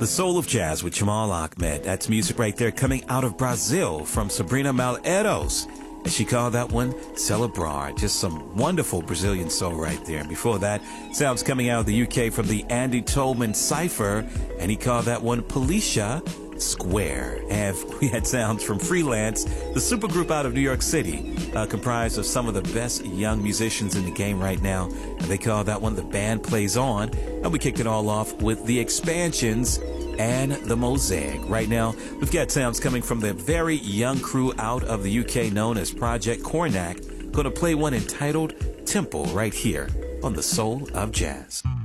The Soul of Jazz with Jamal Ahmed. That's music right there coming out of Brazil from Sabrina Malheiros. And she called that one Celebrar. Just some wonderful Brazilian soul right there. And before that, sounds coming out of the UK from the Andy Tolman Cypher. And he called that one Policia Square. And we had sounds from Freelance, the supergroup out of New York City, comprised of some of the best young musicians in the game right now. And they call that one The Band Plays On. And we kicked it all off with The Expansions and The Mosaic. Right now, we've got sounds coming from the very young crew out of the UK known as Project Cornac. Going to play one entitled Temple right here on The Soul of Jazz.